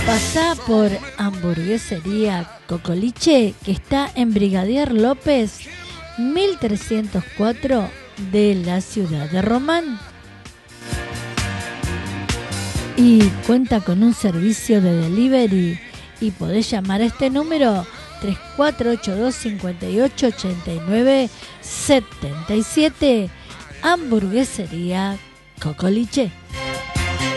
Pasá por Hamburguesería Cocoliche, que está en Brigadier López 1304 de la ciudad de Román. Y cuenta con un servicio de delivery y podés llamar a este número 3482-5889-77. Hamburguesería Cocoliche.